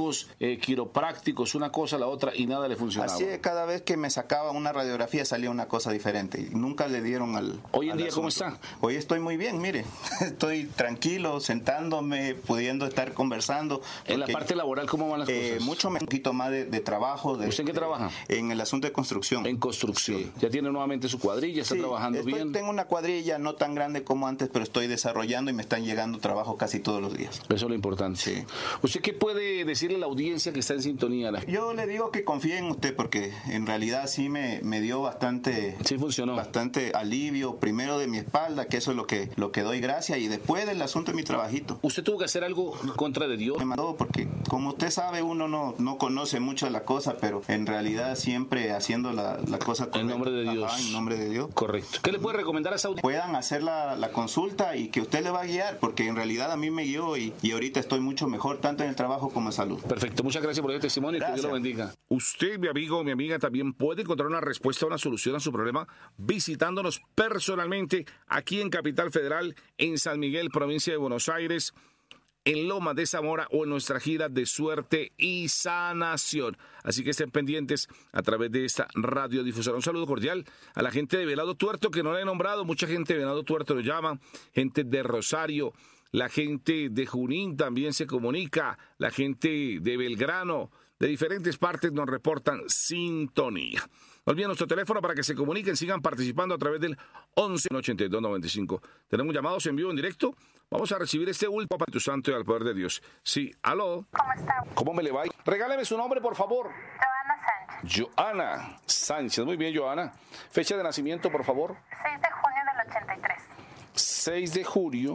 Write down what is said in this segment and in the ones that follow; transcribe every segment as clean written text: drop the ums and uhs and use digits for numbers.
médicos, quiroprácticos, una cosa, la otra, y nada le funcionaba. Así es, cada vez que me sacaba una radiografía salía una cosa diferente. Y nunca le dieron al... Hoy en al día, asunto. ¿cómo está? Hoy estoy muy bien, mire. Estoy tranquilo, sentándome, pudiendo estar conversando. En la parte laboral, ¿cómo van las cosas? Mucho un poquito más de trabajo. ¿Usted en qué trabaja? En el asunto de construcción. En construcción. Sí. ¿Ya tiene nuevamente su cuadrilla? ¿Está trabajando bien? Tengo una cuadrilla no tan grande como antes, pero estoy desarrollando y me están llegando trabajo casi todos los días. Eso es lo importante. Sí. ¿Usted qué puede decirle a la audiencia que está en sintonía? Yo le digo que confíe en usted porque en realidad sí me dio bastante... Sí funcionó. Bastante alivio, primero de mi espalda, que eso es lo que doy gracias, y después del asunto de mi trabajito. ¿Usted tuvo que hacer algo en contra de Dios? Me mandó porque, como usted sabe, uno no conoce mucho la cosa, pero en realidad siempre haendo la cosa correcta. En nombre de Dios. Ajá, en nombre de Dios. Correcto. ¿Qué le puede recomendar a esa audiencia? Puedan hacer la consulta y que usted le va a guiar, porque en realidad a mí me guió y ahorita estoy mucho mejor, tanto en el trabajo como en salud. Perfecto. Muchas gracias por el testimonio. Gracias. Que Dios lo bendiga. Usted, mi amigo o mi amiga, también puede encontrar una respuesta, una solución a su problema visitándonos personalmente aquí en Capital Federal, en San Miguel, provincia de Buenos Aires, en Lomas de Zamora o en nuestra gira de suerte y sanación. Así que estén pendientes a través de esta radiodifusora. Un saludo cordial a la gente de Venado Tuerto, que no la he nombrado. Mucha gente de Venado Tuerto lo llama, gente de Rosario, la gente de Junín también se comunica, la gente de Belgrano, de diferentes partes nos reportan sintonía. No olviden nuestro teléfono para que se comuniquen, sigan participando a través del 11-82-95. Tenemos llamados en vivo, en directo. Vamos a recibir este último para tu santo y al poder de Dios. Sí, aló. ¿Cómo está? ¿Cómo me le va? Regáleme su nombre, por favor. Joana Sánchez. Joana Sánchez. Muy bien, Joana. Fecha de nacimiento, por favor. 6 de junio del 83. 6 de julio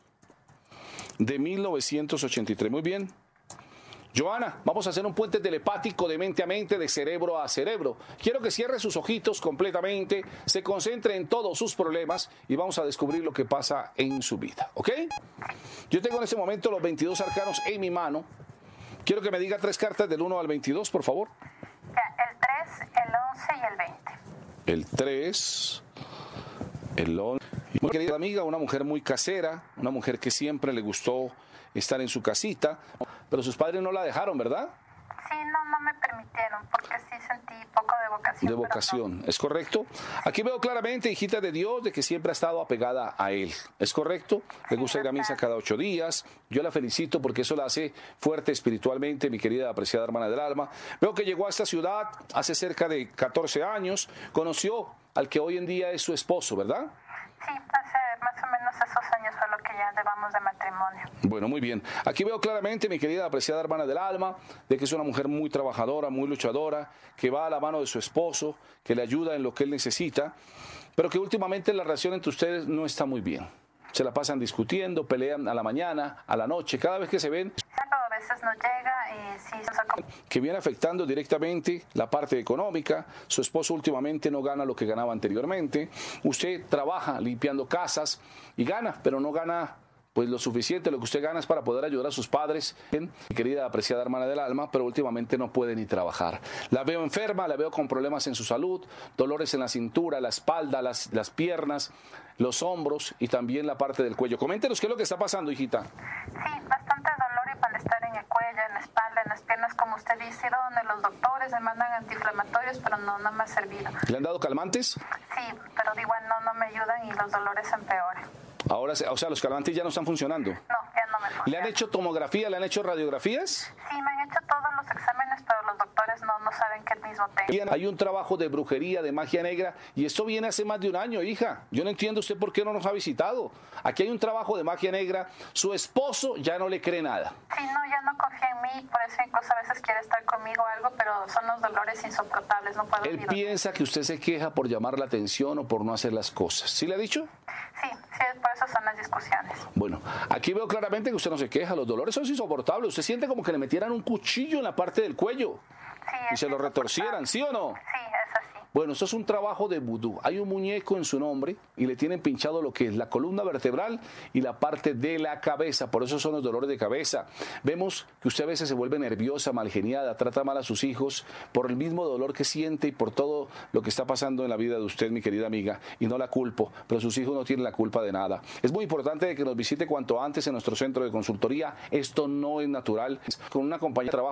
de 1983. Muy bien. Joana, vamos a hacer un puente telepático de mente a mente, de cerebro a cerebro. Quiero que cierre sus ojitos completamente, se concentre en todos sus problemas y vamos a descubrir lo que pasa en su vida, ¿ok? Yo tengo en este momento los 22 arcanos en mi mano. Quiero que me diga 3 cartas del 1 al 22, por favor. Ya, el 3, el 11 y el 20. El 3, el 11. Mi querida amiga, una mujer muy casera, una mujer que siempre le gustó estar en su casita, pero sus padres no la dejaron, ¿verdad? Sí, no me permitieron porque sí sentí poco de vocación. De vocación, ¿es correcto? Aquí veo claramente, hijita de Dios, de que siempre ha estado apegada a Él, ¿es correcto? Le gusta ir a misa cada 8 días, yo la felicito porque eso la hace fuerte espiritualmente, mi querida apreciada hermana del alma. Veo que llegó a esta ciudad hace cerca de 14 años, conoció al que hoy en día es su esposo, ¿verdad? Sí, hace más o menos esos años fue lo que ya llevamos de matrimonio. Bueno, muy bien. Aquí veo claramente, mi querida apreciada hermana del alma, de que es una mujer muy trabajadora, muy luchadora, que va a la mano de su esposo, que le ayuda en lo que él necesita, pero que últimamente la relación entre ustedes no está muy bien. Se la pasan discutiendo, pelean a la mañana, a la noche, cada vez que se ven, A veces no llega y sí, que viene afectando directamente la parte económica. Su esposo últimamente no gana lo que ganaba anteriormente. Usted trabaja limpiando casas y gana, pero no gana pues lo suficiente. Lo que usted gana es para poder ayudar a sus padres, mi querida apreciada hermana del alma, pero últimamente no puede ni trabajar. La veo enferma, la veo con problemas en su salud, dolores en la cintura, la espalda, las piernas, los hombros y también la parte del cuello. Coméntenos qué es lo que está pasando, hijita. Sí, bastante dolor y malestar en el cuello, en la espalda, en las piernas, como usted dice, donde los doctores me mandan antiinflamatorios, pero no me ha servido. ¿Le han dado calmantes? Sí, pero de igual no me ayudan y los dolores empeoran. Ahora, o sea, los calmantes ya no están funcionando. No, ya no me funcionan. ¿Le han hecho tomografía? ¿Le han hecho radiografías? Sí, me han hecho todos los exámenes, pero los doctores no saben qué mismo tengo. Bien, hay un trabajo de brujería, de magia negra, y esto viene hace más de un año, hija. Yo no entiendo usted por qué no nos ha visitado. Aquí hay un trabajo de magia negra. Su esposo ya no le cree nada. Sí, no, ya no confía en mí, por eso incluso a veces quiere estar conmigo o algo, pero son los dolores insoportables, no puedo Él ni piensa que usted se queja por llamar la atención o por no hacer las cosas. ¿Sí le ha dicho? Sí, por eso son las discusiones. Bueno, aquí veo claramente que usted no se queja. Los dolores son insoportables. Usted siente como que le metieran un cuchillo en la parte del cuello Sí, y es se lo insoportable. retorcieran, ¿sí o no? Sí, es así. Bueno, esto es un trabajo de vudú. Hay un muñeco en su nombre y le tienen pinchado lo que es la columna vertebral y la parte de la cabeza. Por eso son los dolores de cabeza. Vemos que usted a veces se vuelve nerviosa, malgeniada, trata mal a sus hijos por el mismo dolor que siente y por todo lo que está pasando en la vida de usted, mi querida amiga. Y no la culpo, pero sus hijos no tienen la culpa de nada. Es muy importante que nos visite cuanto antes en nuestro centro de consultoría. Esto no es natural. Con una compañía de trabajo